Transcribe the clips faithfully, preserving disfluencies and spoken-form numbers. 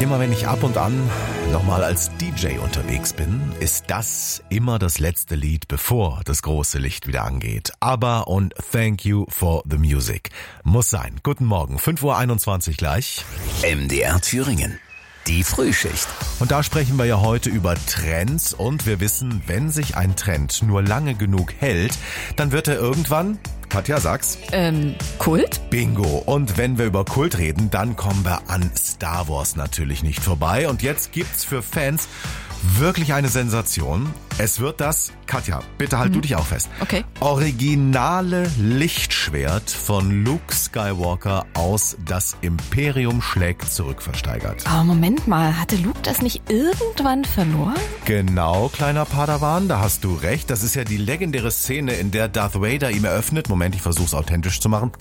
Immer wenn ich ab und an nochmal als D J unterwegs bin, ist das immer das letzte Lied, bevor das große Licht wieder angeht. ABBA und Thank You for the Music. Muss sein. Guten Morgen, fünf Uhr einundzwanzig gleich. M D R Thüringen. Die Frühschicht. Und da sprechen wir ja heute über Trends und wir wissen, wenn sich ein Trend nur lange genug hält, dann wird er irgendwann, Katja, sag's. Ähm, Kult? Bingo. Und wenn wir über Kult reden, dann kommen wir an Star Wars natürlich nicht vorbei. Und jetzt gibt's für Fans wirklich eine Sensation. Es wird das, Katja, bitte halt mhm. du dich auch fest. Okay. Originale Lichtschwert von Luke Skywalker aus Das Imperium schlägt zurück versteigert. Aber Moment mal, hatte Luke das nicht irgendwann verloren? Genau, kleiner Padawan, da hast du recht. Das ist ja die legendäre Szene, in der Darth Vader ihm eröffnet. Moment, ich versuch's authentisch zu machen.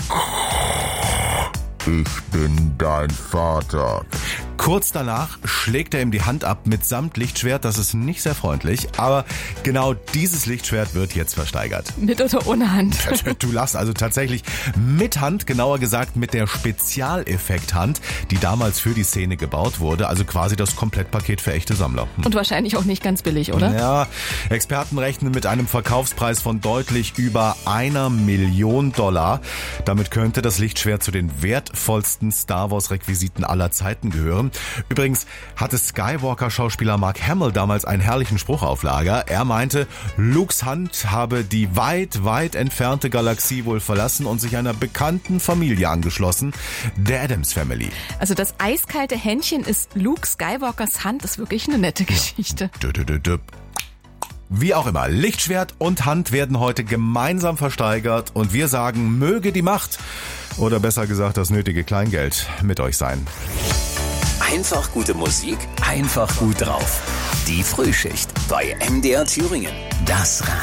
Ich bin dein Vater. Kurz danach schlägt er ihm die Hand ab mitsamt Lichtschwert. Das ist nicht sehr freundlich, aber genau dieses Lichtschwert wird jetzt versteigert. Mit oder ohne Hand? Du lachst, also tatsächlich mit Hand, genauer gesagt mit der Spezialeffekt-Hand, die damals für die Szene gebaut wurde. Also quasi das Komplettpaket für echte Sammler. Und wahrscheinlich auch nicht ganz billig, oder? Ja, Experten rechnen mit einem Verkaufspreis von deutlich über einer Million Dollar. Damit könnte das Lichtschwert zu den wertvollsten Star Wars Requisiten aller Zeiten gehören. Übrigens hatte Skywalker-Schauspieler Mark Hamill damals einen herrlichen Spruch auf Lager. Er meinte, Lukes Hand habe die weit, weit entfernte Galaxie wohl verlassen und sich einer bekannten Familie angeschlossen, der Addams Family. Also das eiskalte Händchen ist Luke Skywalkers Hand, ist wirklich eine nette Geschichte. Dö, dö, dö, dö. Wie auch immer, Lichtschwert und Hand werden heute gemeinsam versteigert und wir sagen, möge die Macht oder besser gesagt das nötige Kleingeld mit euch sein. Einfach gute Musik, einfach gut drauf. Die Frühschicht bei M D R Thüringen. Das Radio.